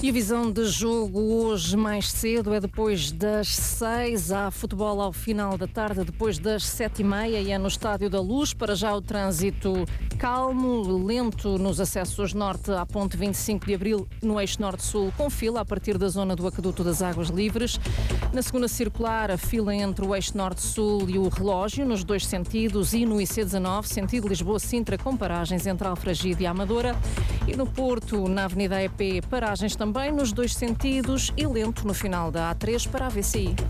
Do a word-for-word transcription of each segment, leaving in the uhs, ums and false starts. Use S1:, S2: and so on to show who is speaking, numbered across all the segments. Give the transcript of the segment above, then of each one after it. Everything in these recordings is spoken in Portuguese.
S1: E a visão de jogo hoje mais cedo é depois das seis. Há futebol ao final da tarde, depois das sete e meia, e é no Estádio da Luz. Para já o trânsito calmo, lento nos acessos norte à ponte vinte e cinco de abril, no eixo norte-sul, com fila a partir da zona do Aqueduto das Águas Livres. Na segunda circular, a fila entre o eixo norte-sul e o relógio, nos dois sentidos, e no I C dezanove, sentido Lisboa-Sintra, com paragens entre Alfragide e Amadora. E no Porto, na Avenida E P, paragens também nos dois sentidos e lento no final da A três para a V C I.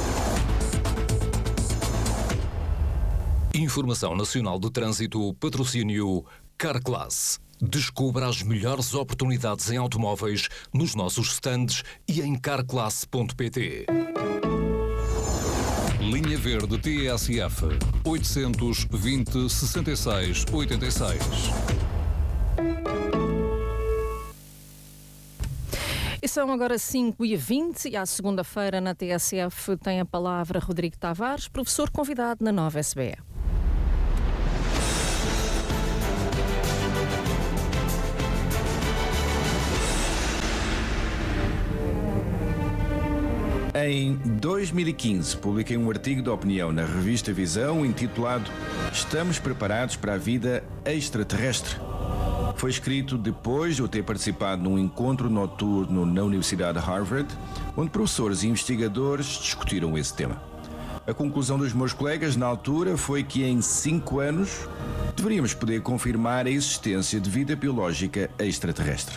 S2: Informação Nacional de Trânsito, patrocínio Carclass. Descubra as melhores oportunidades em automóveis nos nossos stands e em carclass ponto pt.
S3: Linha Verde T S F oitocentos e vinte, sessenta e seis, oitenta e seis.
S1: E são agora cinco e vinte e à segunda-feira na T S F tem a palavra Rodrigo Tavares, professor convidado na nova S B E.
S4: Em dois mil e quinze, publiquei um artigo de opinião na revista Visão intitulado "Estamos preparados para a vida extraterrestre?". Foi escrito depois de eu ter participado num encontro noturno na Universidade de Harvard, onde professores e investigadores discutiram esse tema. A conclusão dos meus colegas na altura foi que em cinco anos deveríamos poder confirmar a existência de vida biológica extraterrestre.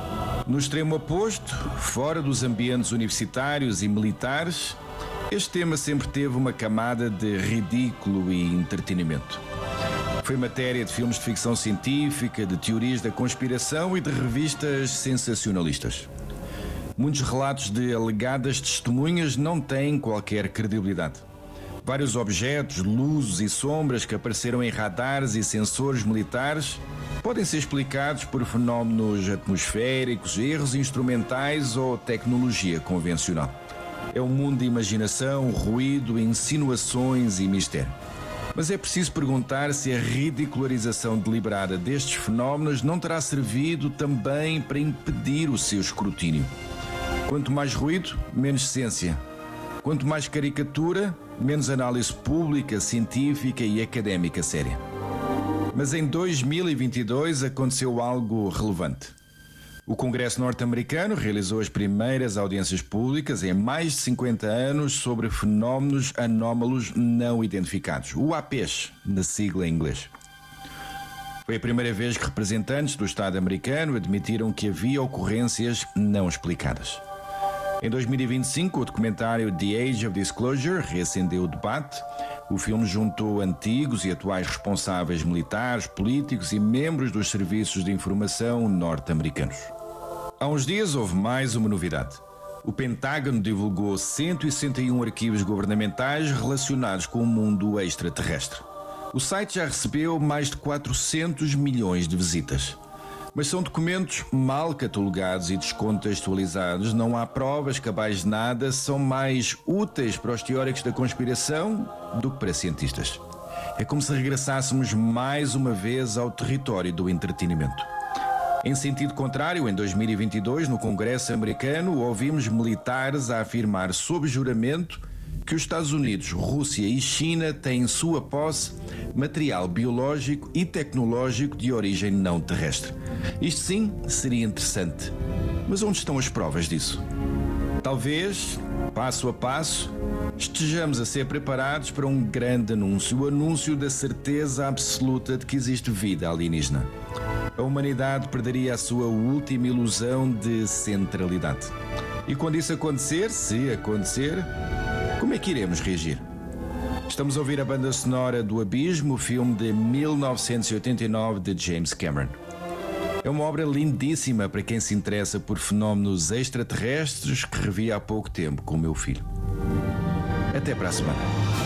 S4: No extremo oposto, fora dos ambientes universitários e militares, este tema sempre teve uma camada de ridículo e entretenimento. Foi matéria de filmes de ficção científica, de teorias da conspiração e de revistas sensacionalistas. Muitos relatos de alegadas testemunhas não têm qualquer credibilidade. Vários objetos, luzes e sombras que apareceram em radares e sensores militares podem ser explicados por fenómenos atmosféricos, erros instrumentais ou tecnologia convencional. É um mundo de imaginação, ruído, insinuações e mistério. Mas é preciso perguntar se a ridicularização deliberada destes fenómenos não terá servido também para impedir o seu escrutínio. Quanto mais ruído, menos ciência. Quanto mais caricatura, menos análise pública, científica e académica séria. Mas em dois mil e vinte e dois aconteceu algo relevante. O Congresso norte-americano realizou as primeiras audiências públicas em mais de cinquenta anos sobre fenómenos anómalos não identificados, o A P E S, na sigla em inglês. Foi a primeira vez que representantes do Estado americano admitiram que havia ocorrências não explicadas. Em dois mil e vinte e cinco, o documentário The Age of Disclosure reacendeu o debate. O filme juntou antigos e atuais responsáveis militares, políticos e membros dos serviços de informação norte-americanos. Há uns dias houve mais uma novidade. O Pentágono divulgou cento e sessenta e um arquivos governamentais relacionados com o mundo extraterrestre. O site já recebeu mais de quatrocentos milhões de visitas. Mas são documentos mal catalogados e descontextualizados, não há provas cabais de nada, são mais úteis para os teóricos da conspiração do que para cientistas. É como se regressássemos mais uma vez ao território do entretenimento. Em sentido contrário, em dois mil e vinte e dois, no Congresso americano, ouvimos militares a afirmar sob juramento que os Estados Unidos, Rússia e China têm em sua posse material biológico e tecnológico de origem não terrestre. Isto sim seria interessante. Mas onde estão as provas disso? Talvez, passo a passo, estejamos a ser preparados para um grande anúncio, o anúncio da certeza absoluta de que existe vida alienígena. A humanidade perderia a sua última ilusão de centralidade. E quando isso acontecer, se acontecer, como é que iremos reagir? Estamos a ouvir a banda sonora do Abismo, o filme de mil novecentos e oitenta e nove de James Cameron. É uma obra lindíssima para quem se interessa por fenómenos extraterrestres que revi há pouco tempo com o meu filho. Até para a semana.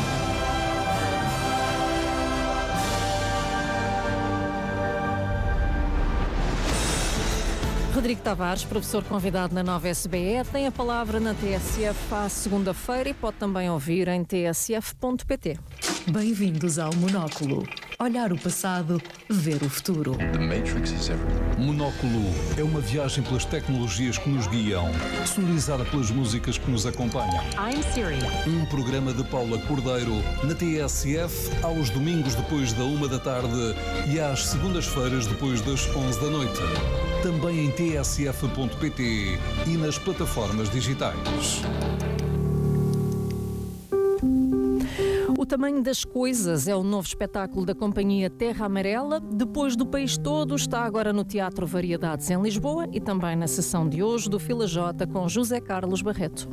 S1: Rodrigo Tavares, professor convidado na nova S B E, tem a palavra na T S F à segunda-feira e pode também ouvir em t s f ponto p t.
S5: Bem-vindos ao Monóculo. Olhar o passado, ver o futuro.
S6: The Matrix is everything.
S3: Monóculo é uma viagem pelas tecnologias que nos guiam, sonorizada pelas músicas que nos acompanham.
S5: I'm Siri.
S3: Um programa de Paula Cordeiro na T S F aos domingos depois da uma da tarde e às segundas-feiras depois das onze da noite. Também em t s f ponto p t e nas plataformas digitais.
S1: O Tamanho das Coisas é o novo espetáculo da companhia Terra Amarela. Depois do país todo, está agora no Teatro Variedades em Lisboa e também na sessão de hoje do Fila J com José Carlos Barreto.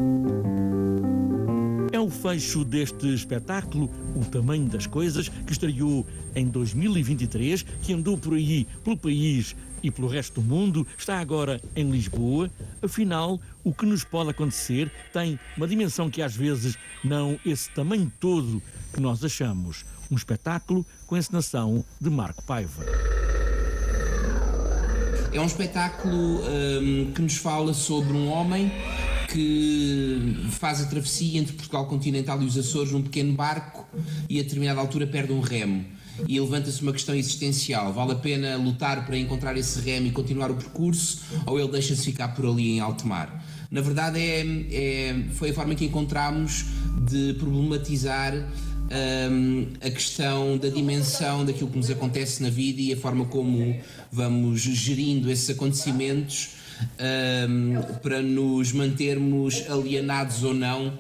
S7: É o fecho deste espetáculo, O Tamanho das Coisas, que estreou em dois mil e vinte e três, que andou por aí, pelo país e pelo resto do mundo, está agora em Lisboa. Afinal, o que nos pode acontecer tem uma dimensão que às vezes não esse tamanho todo que nós achamos. Um espetáculo com encenação de Marco Paiva.
S8: É um espetáculo hum, que nos fala sobre um homem que faz a travessia entre Portugal continental e os Açores num pequeno barco e a determinada altura perde um remo. E levanta-se uma questão existencial: vale a pena lutar para encontrar esse remo e continuar o percurso, ou ele deixa-se ficar por ali em alto mar? Na verdade é, é, foi a forma que encontramos de problematizar um, a questão da dimensão daquilo que nos acontece na vida e a forma como vamos gerindo esses acontecimentos um, para nos mantermos alienados ou não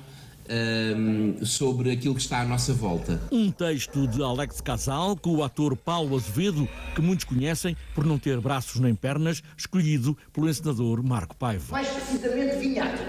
S8: Um, sobre aquilo que está à nossa volta.
S7: Um texto de Alex Casal, com o ator Paulo Azevedo, que muitos conhecem por não ter braços nem pernas, escolhido pelo encenador Marco Paiva.
S9: Mais precisamente vinhato.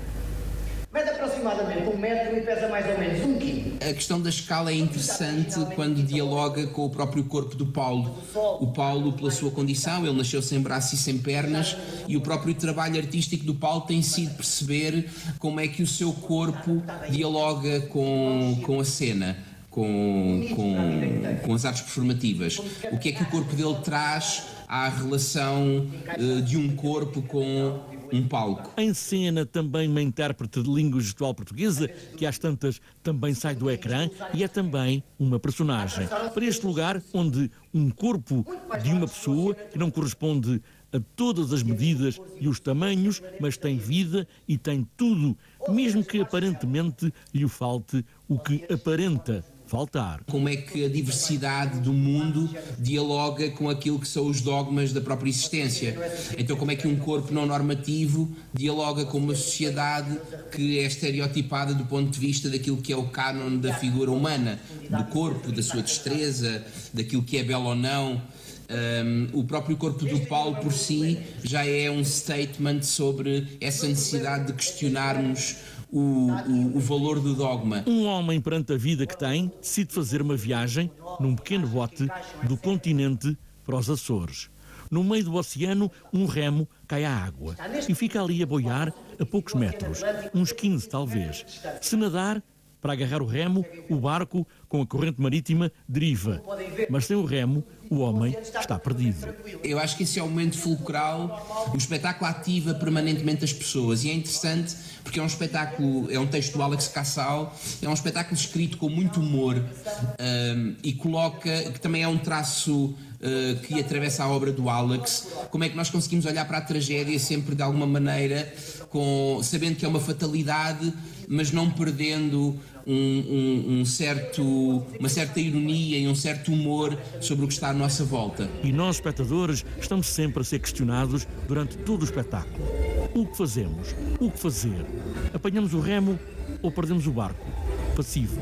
S9: Mede aproximadamente um metro e pesa mais ou menos um quilo.
S8: A questão da escala é interessante quando dialoga com o próprio corpo do Paulo. O Paulo, pela sua condição, ele nasceu sem braços e sem pernas, e o próprio trabalho artístico do Paulo tem sido perceber como é que o seu corpo dialoga com, com a cena, com, com, com as artes performativas. O que é que o corpo dele traz à relação uh, de um corpo com um palco.
S7: Em cena também uma intérprete de língua gestual portuguesa, que às tantas também sai do ecrã e é também uma personagem. Para este lugar onde um corpo de uma pessoa que não corresponde a todas as medidas e os tamanhos, mas tem vida e tem tudo, mesmo que aparentemente lhe falte o que aparenta faltar.
S8: Como é que a diversidade do mundo dialoga com aquilo que são os dogmas da própria existência? Então, como é que um corpo não normativo dialoga com uma sociedade que é estereotipada do ponto de vista daquilo que é o cânon da figura humana, do corpo, da sua destreza, daquilo que é belo ou não? Um, o próprio corpo do Paulo por si já é um statement sobre essa necessidade de questionarmos O, o, o valor do dogma.
S7: Um homem perante a vida que tem decide fazer uma viagem num pequeno bote do continente para os Açores. No meio do oceano, um remo cai à água e fica ali a boiar a poucos metros, uns quinze talvez. Se nadar, para agarrar o remo, o barco, com a corrente marítima, deriva. Mas sem o remo, o homem está perdido.
S8: Eu acho que esse é o momento fulcral. O espetáculo ativa permanentemente as pessoas e é interessante porque é um espetáculo, é um texto do Alex Casal, é um espetáculo escrito com muito humor um, e coloca, que também é um traço uh, que atravessa a obra do Alex, como é que nós conseguimos olhar para a tragédia sempre de alguma maneira, com, sabendo que é uma fatalidade, mas não perdendo um, um, um certo, uma certa ironia e um certo humor sobre o que está à nossa volta.
S7: E nós, espectadores, estamos sempre a ser questionados durante todo o espetáculo. O que fazemos? O que fazer? Apanhamos o remo ou perdemos o barco? Passivos.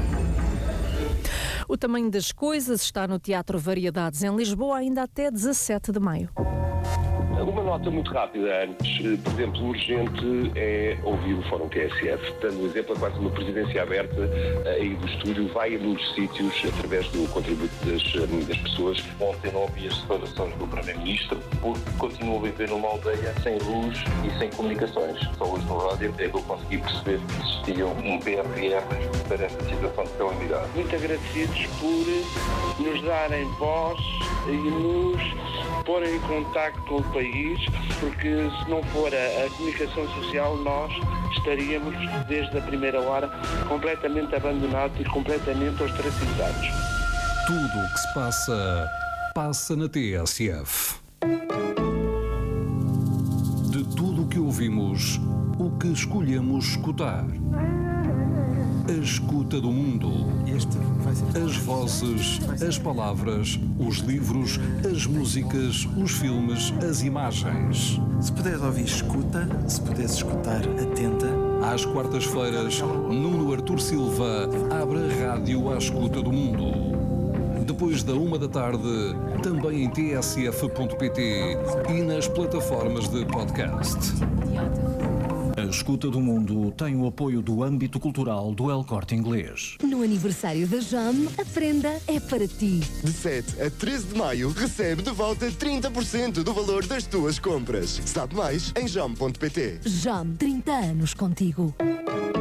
S1: O Tamanho das Coisas está no Teatro Variedades em Lisboa ainda até dezassete de maio.
S10: Uma nota muito rápida antes, por exemplo, urgente é ouvir o Fórum T S F, dando um exemplo, é quase uma presidência aberta aí do estúdio, vai a muitos sítios através do contributo das, das pessoas.
S11: Ontem não ouvi as declarações do Primeiro-Ministro, porque continuo a viver numa aldeia sem luz e sem comunicações. Só hoje no rádio é que eu consegui perceber que existia um P R R para esta situação de calamidade.
S12: Muito agradecidos por nos darem voz e nos porem em contacto com o país, porque se não for a, a comunicação social, nós estaríamos, desde a primeira hora, completamente abandonados e completamente ostracizados.
S3: Tudo o que se passa, passa na T S F. De tudo o que ouvimos, o que escolhemos escutar. A escuta do mundo. As vozes, as palavras, os livros, as músicas, os filmes, as imagens.
S13: Se puderes ouvir, escuta. Se puderes escutar, atenta.
S3: Às quartas-feiras, Nuno Artur Silva abre a rádio à escuta do mundo. Depois da uma da tarde, também em T S F ponto P T e nas plataformas de podcast.
S14: A Escuta do Mundo tem o apoio do âmbito cultural do El Corte Inglês.
S15: No aniversário da Jam, a prenda é para ti.
S16: De sete a treze de maio, recebe de volta trinta por cento do valor das tuas compras. Sabe mais em jam ponto pt.
S15: Jam, trinta anos contigo.